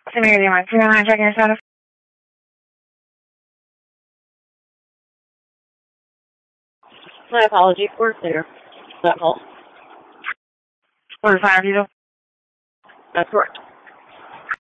Severity Mike 309, checking your status. My apologies, we're clear. That call. What is fire, Vito? That's correct.